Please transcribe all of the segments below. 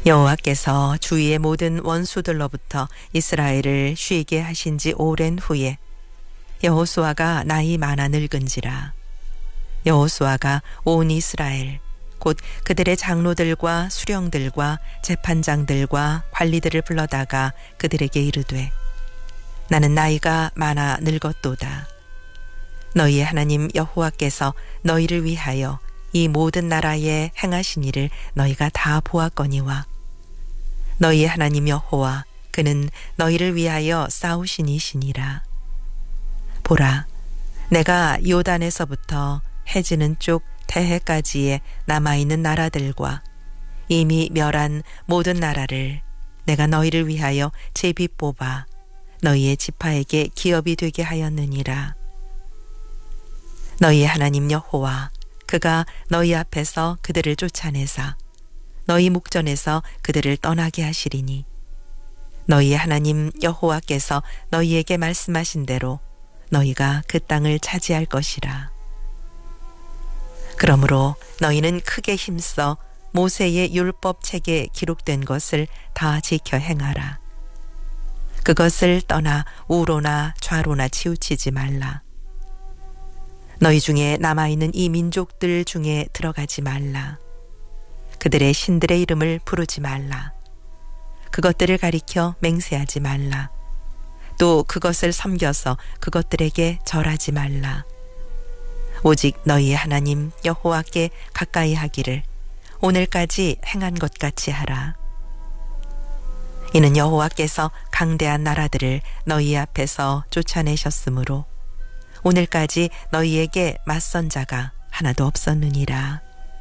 여호와께서 주위의 모든 원수들로부터 이스라엘을 쉬게 하신 지 오랜 후에 여호수아가 나이 많아 늙은지라. 여호수아가 온 이스라엘 곧 그들의 장로들과 수령들과 재판장들과 관리들을 불러다가 그들에게 이르되 나는 나이가 많아 늙었도다. 너희의 하나님 여호와께서 너희를 위하여 이 모든 나라에 행하신 일을 너희가 다 보았거니와 너희의 하나님 여호와 그는 너희를 위하여 싸우신 이시니라. 보라, 내가 요단에서부터 해지는 쪽 태해까지의 남아있는 나라들과 이미 멸한 모든 나라를 내가 너희를 위하여 제비 뽑아 너희의 지파에게 기업이 되게 하였느니라. 너희의 하나님 여호와 그가 너희 앞에서 그들을 쫓아내사 너희 목전에서 그들을 떠나게 하시리니 너희의 하나님 여호와께서 너희에게 말씀하신 대로 너희가 그 땅을 차지할 것이라. 그러므로 너희는 크게 힘써 모세의 율법 책에 기록된 것을 다 지켜 행하라. 그것을 떠나 우로나 좌로나 치우치지 말라. 너희 중에 남아있는 이 민족들 중에 들어가지 말라. 그들의 신들의 이름을 부르지 말라. 그것들을 가리켜 맹세하지 말라. 또 그것을 섬겨서 그것들에게 절하지 말라. 오직 너희의 하나님 여호와께 가까이 하기를 오늘까지 행한 것 같이 하라. 이는 여호와께서 강대한 나라들을 너희 앞에서 쫓아내셨으므로 오늘까지 너희에게 맞선 자가 하나도 없었느니라.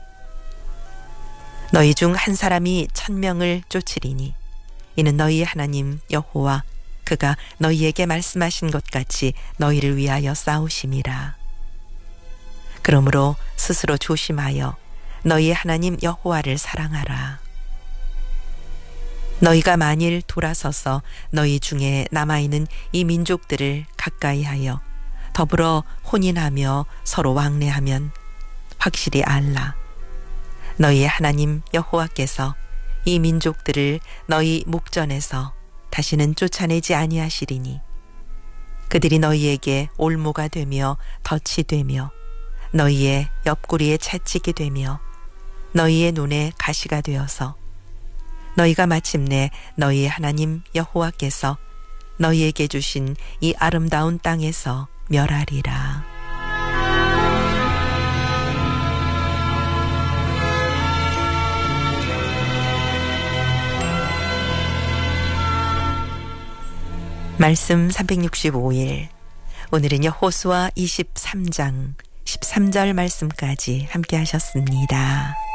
너희 중 한 사람이 1000명을 쫓으리니 이는 너희의 하나님 여호와 그가 너희에게 말씀하신 것 같이 너희를 위하여 싸우심이라. 그러므로 스스로 조심하여 너희의 하나님 여호와를 사랑하라. 너희가 만일 돌아서서 너희 중에 남아있는 이 민족들을 가까이하여 더불어 혼인하며 서로 왕래하면 확실히 알라. 너희의 하나님 여호와께서 이 민족들을 너희 목전에서 다시는 쫓아내지 아니하시리니 그들이 너희에게 올무가 되며 덫이 되며 너희의 옆구리에 채찍이 되며 너희의 눈에 가시가 되어서 너희가 마침내 너희의 하나님 여호와께서 너희에게 주신 이 아름다운 땅에서 멸하리라. 말씀 365일. 오늘은 여호수아 23장 13절 말씀까지 함께 하셨습니다.